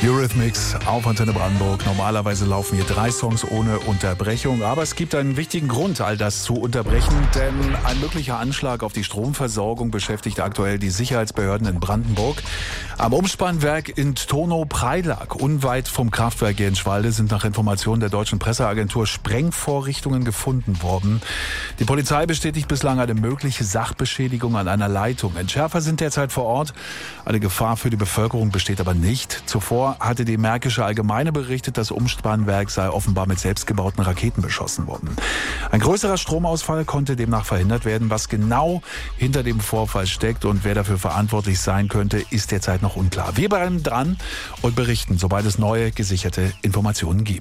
Eurythmics auf Antenne Brandenburg. Normalerweise laufen hier 3 Songs ohne Unterbrechung, aber es gibt einen wichtigen Grund, all das zu unterbrechen, denn ein möglicher Anschlag auf die Stromversorgung beschäftigt aktuell die Sicherheitsbehörden in Brandenburg. Am Umspannwerk in Tono-Preilack, unweit vom Kraftwerk Jenschwalde, sind nach Informationen der deutschen Presseagentur Sprengvorrichtungen gefunden worden. Die Polizei bestätigt bislang eine mögliche Sachbeschädigung an einer Leitung. Entschärfer sind derzeit vor Ort. Eine Gefahr für die Bevölkerung besteht aber nicht. Zuvor hatte die Märkische Allgemeine berichtet, das Umspannwerk sei offenbar mit selbstgebauten Raketen beschossen worden. Ein größerer Stromausfall konnte demnach verhindert werden. Was genau hinter dem Vorfall steckt und wer dafür verantwortlich sein könnte, ist derzeit noch unklar. Wir bleiben dran und berichten, sobald es neue gesicherte Informationen gibt.